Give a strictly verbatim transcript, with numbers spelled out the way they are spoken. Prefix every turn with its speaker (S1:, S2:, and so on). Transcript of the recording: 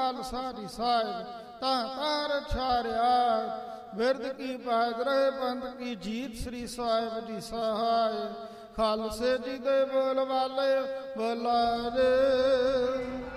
S1: ਖਾਲਸਾ ਦੀ ਸਾਹਿਬ ਤਾਂ ਤਾਰ ਛਾਰਿਆ ਬਿਰਦ ਕੀ ਪੈਦ ਰਹੇ ਪੰਥ ਕੀ ਜੀਤ ਸ੍ਰੀ ਸਾਹਿਬ ਦੀ ਸਹਾਇ ਖਾਲਸੇ ਜੀ ਦੇ ਬੋਲ ਵਾਲੇ ਬੁਲਾਰੇ।